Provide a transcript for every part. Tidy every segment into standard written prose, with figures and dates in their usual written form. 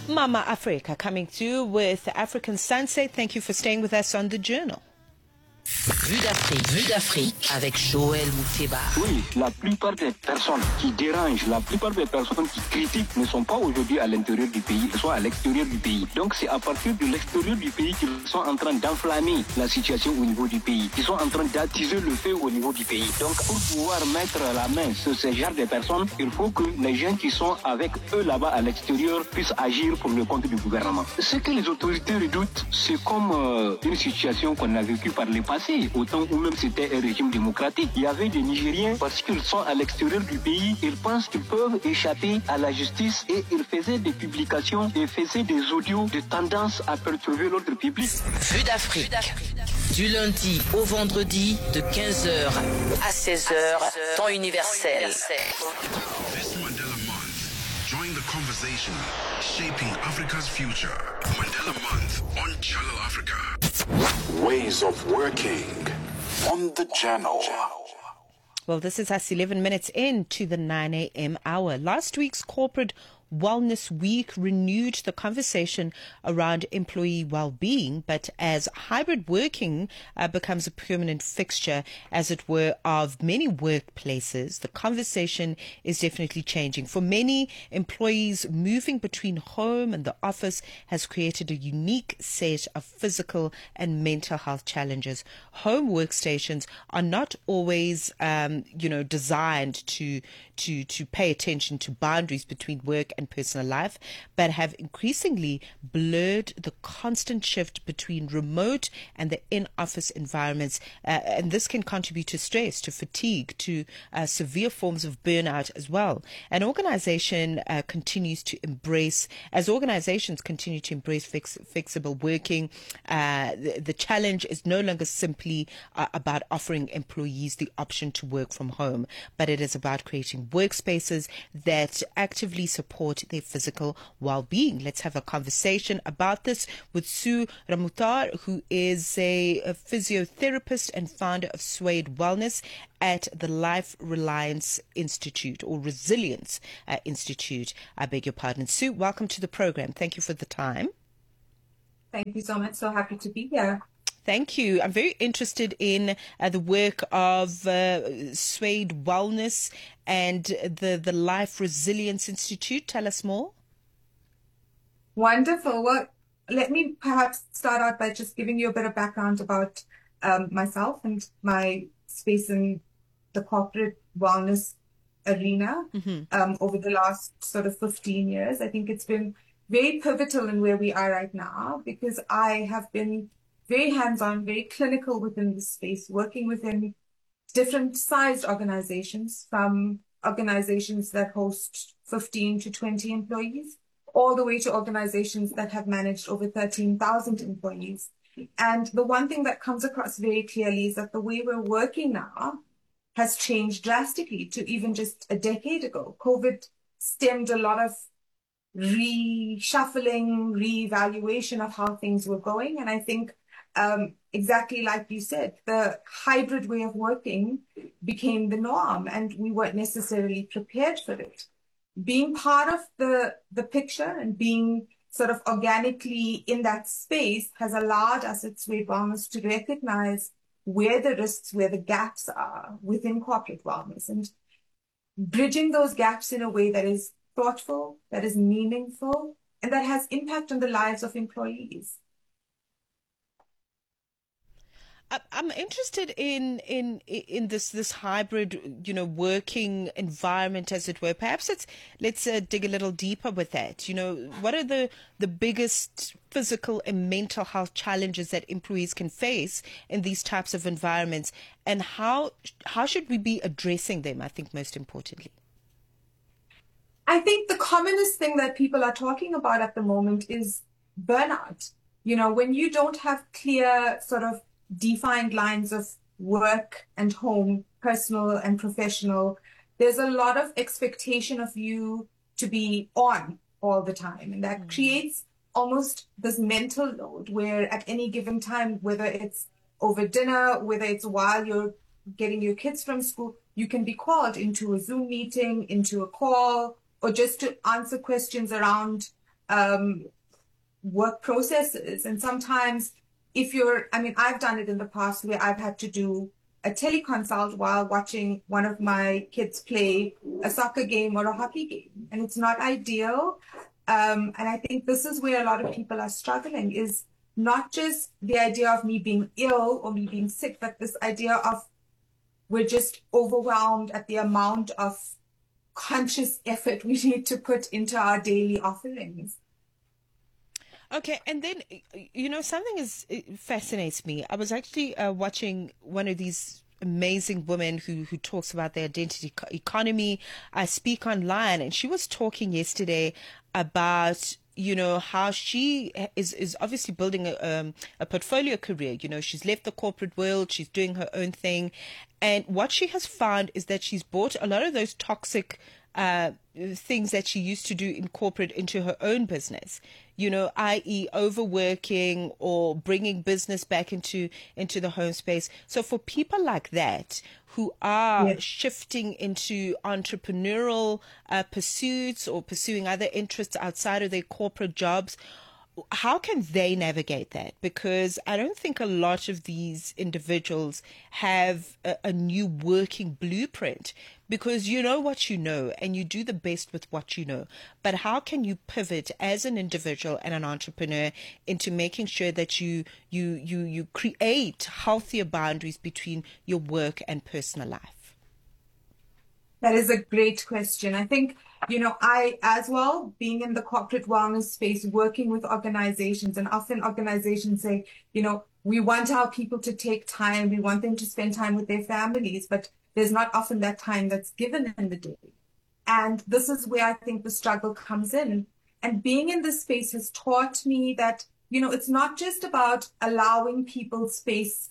Mama Africa coming through with African Sunset. Thank you for staying with us on The Journal. Vue d'Afrique avec Joël Mouteba. Oui, la plupart des personnes qui dérangent, la plupart des personnes qui critiquent ne sont pas aujourd'hui à l'intérieur du pays, elles sont à l'extérieur du pays. Donc c'est à partir de l'extérieur du pays qu'ils sont en train d'enflammer la situation au niveau du pays, qu'ils sont en train d'attiser le feu au niveau du pays. Donc pour pouvoir mettre la main sur ce genre de personnes, il faut que les gens qui sont avec eux là-bas à l'extérieur puissent agir pour le compte du gouvernement. Ce que les autorités redoutent, c'est comme une situation qu'on a vécue par le passé. Autant où même c'était un régime démocratique. Il y avait des Nigériens, parce qu'ils sont à l'extérieur du pays, ils pensent qu'ils peuvent échapper à la justice et ils faisaient des publications et faisaient des audios de tendance à perturber l'ordre public. Vue d'Afrique. Du lundi au vendredi de 15h à 16h, temps universel. This Mandela Month, join the conversation shaping Africa's future. Mandela Month on Channel Africa. Ways of working on The Journal. Well, this is us 11 minutes into the 9 a.m. hour. Last week's Corporate Wellness Week renewed the conversation around employee well-being, but as hybrid working becomes a permanent fixture, as it were, of many workplaces, the conversation is definitely changing. For many employees, moving between home and the office has created a unique set of physical and mental health challenges. Home workstations are not always, designed to pay attention to boundaries between work and personal life, but have increasingly blurred the constant shift between remote and the in-office environments. And this can contribute to stress, to fatigue, to severe forms of burnout as well. An organization continues to embrace flexible working, the challenge is no longer simply about offering employees the option to work from home, but it is about creating workspaces that actively support their physical well-being. Let's have a conversation about this with Sue Ramutar, who is a physiotherapist and founder of Swade Wellness at the Life Reliance Institute, or Resilience Institute. I beg your pardon. Sue, welcome to the program. Thank you for the time. Thank you so much. So happy to be here. Thank you. I'm very interested in the work of Swade Wellness and the Life Resilience Institute. Tell us more. Wonderful. Well, let me perhaps start out by just giving you a bit of background about myself and my space in the corporate wellness arena over the last sort of 15 years. I think it's been very pivotal in where we are right now, because I have been very hands-on, very clinical within this space, working within different sized organizations, from organizations that host 15 to 20 employees, all the way to organizations that have managed over 13,000 employees. And the one thing that comes across very clearly is that the way we're working now has changed drastically to even just a decade ago. COVID stemmed a lot of reshuffling, reevaluation of how things were going. And I think exactly like you said, the hybrid way of working became the norm, and we weren't necessarily prepared for it. Being part of the picture and being sort of organically in that space has allowed us at Swade Wellness to recognize where the risks, where the gaps are within corporate wellness, and bridging those gaps in a way that is thoughtful, that is meaningful, and that has impact on the lives of employees. I'm interested in this hybrid, working environment, as it were. Perhaps let's dig a little deeper with that. What are the biggest physical and mental health challenges that employees can face in these types of environments, and how should we be addressing them? I think most importantly, I think the commonest thing that people are talking about at the moment is burnout. When you don't have clear sort of defined lines of work and home, personal and professional, there's a lot of expectation of you to be on all the time. And that creates almost this mental load where at any given time, whether it's over dinner, whether it's while you're getting your kids from school, you can be called into a Zoom meeting, into a call, or just to answer questions around work processes. And sometimes I've done it in the past where I've had to do a teleconsult while watching one of my kids play a soccer game or a hockey game. And it's not ideal. And I think this is where a lot of people are struggling, is not just the idea of me being ill or me being sick, but this idea of we're just overwhelmed at the amount of conscious effort we need to put into our daily offerings. Okay, and then, something fascinates me. I was actually watching one of these amazing women who talks about the identity economy. I speak online, and she was talking yesterday about how she is obviously building a portfolio career. She's left the corporate world, she's doing her own thing, and what she has found is that she's brought a lot of those toxic things that she used to do in corporate into her own business, i.e. overworking or bringing business back into the home space. So for people like that who are shifting into entrepreneurial pursuits or pursuing other interests outside of their corporate jobs, how can they navigate that? Because I don't think a lot of these individuals have a new working blueprint, because you know what you know and you do the best with what you know. But how can you pivot as an individual and an entrepreneur into making sure that you create healthier boundaries between your work and personal life? That is a great question. I think, I as well, being in the corporate wellness space, working with organizations, and often organizations say, we want our people to take time, we want them to spend time with their families, but there's not often that time that's given in the day. And this is where I think the struggle comes in. And being in this space has taught me that, it's not just about allowing people space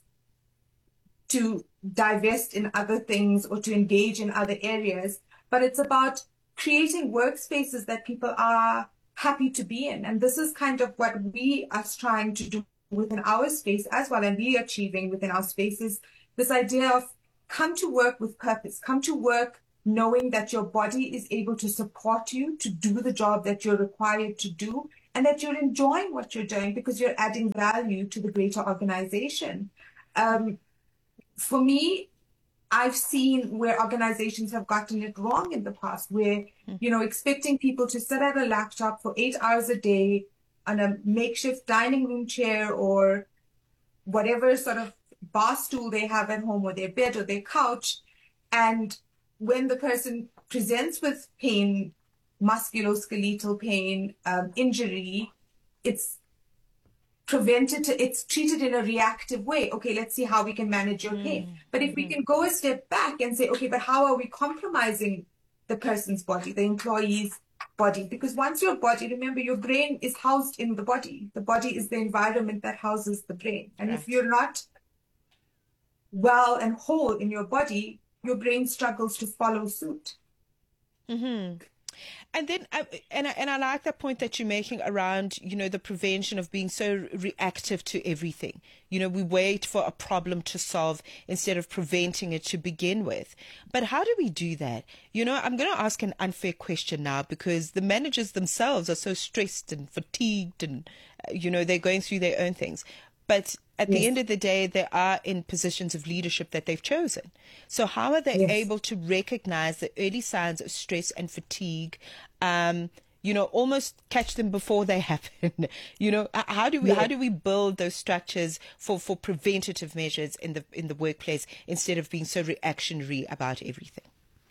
to divest in other things or to engage in other areas, but it's about creating workspaces that people are happy to be in. And this is kind of what we are trying to do within our space as well, and we achieving within our spaces, this idea of come to work with purpose, come to work knowing that your body is able to support you to do the job that you're required to do, and that you're enjoying what you're doing because you're adding value to the greater organization. For me, I've seen where organizations have gotten it wrong in the past, where, expecting people to sit at a laptop for 8 hours a day on a makeshift dining room chair or whatever sort of bar stool they have at home, or their bed or their couch. And when the person presents with pain, musculoskeletal pain, injury, it's treated in a reactive way. Okay, let's see how we can manage your pain. But if we can go a step back and say, okay, but how are we compromising the person's body, the employee's body? Because once your body, remember, your brain is housed in the body. The body is the environment that houses the brain. And if you're not well and whole in your body, your brain struggles to follow suit. Mm-hmm. And then, and I like that point that you're making around, the prevention of being so reactive to everything. We wait for a problem to solve instead of preventing it to begin with. But how do we do that? I'm going to ask an unfair question now, because the managers themselves are so stressed and fatigued and, they're going through their own things. But at the end of the day, they are in positions of leadership that they've chosen. So how are they able to recognize the early signs of stress and fatigue, almost catch them before they happen? How do we build those structures for preventative measures in the workplace instead of being so reactionary about everything?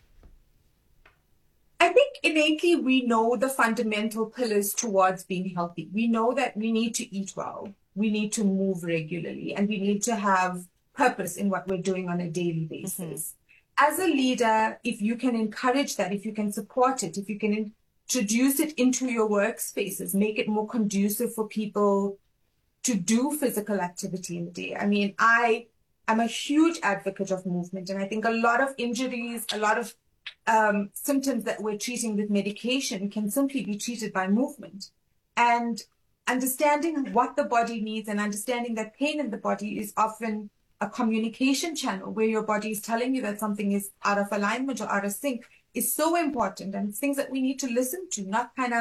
I think innately we know the fundamental pillars towards being healthy. We know that we need to eat well. We need to move regularly, and we need to have purpose in what we're doing on a daily basis. As a leader, if you can encourage that, if you can support it, if you can introduce it into your workspaces, make it more conducive for people to do physical activity in the day. I mean, I'm a huge advocate of movement, and I think a lot of injuries, a lot of symptoms that we're treating with medication can simply be treated by movement. And understanding what the body needs and understanding that pain in the body is often a communication channel where your body is telling you that something is out of alignment or out of sync is so important. And it's things that we need to listen to, not kind of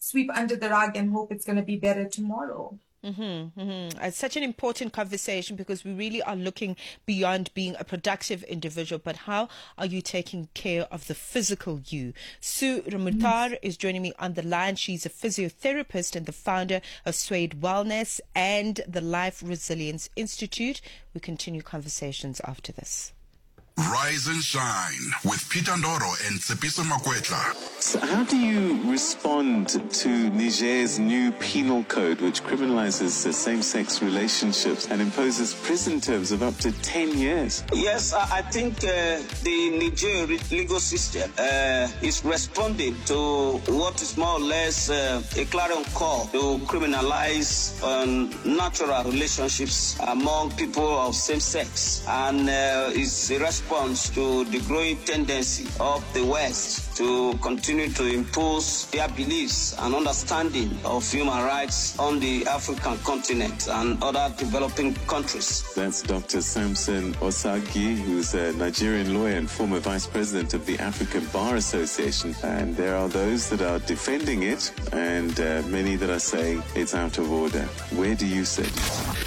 sweep under the rug and hope it's going to be better tomorrow. It's such an important conversation because we really are looking beyond being a productive individual, but how are you taking care of the physical you? Sue Ramutar is joining me on the line. She's a physiotherapist and the founder of Suede Wellness and the Life Resilience Institute. We continue conversations after this. Rise and shine with Peter Ndoro and Tsepiso Makwetla. So how do you respond to Niger's new penal code, which criminalizes same-sex relationships and imposes prison terms of up to 10 years? Yes, I think the Niger legal system is responding to what is more or less a clarion call to criminalize natural relationships among people of same sex, and is a response to the growing tendency of the West to continue to impose their beliefs and understanding of human rights on the African continent and other developing countries. That's Dr. Samson Osagi, who's a Nigerian lawyer and former vice president of the African Bar Association. And there are those that are defending it and many that are saying it's out of order. Where do you sit?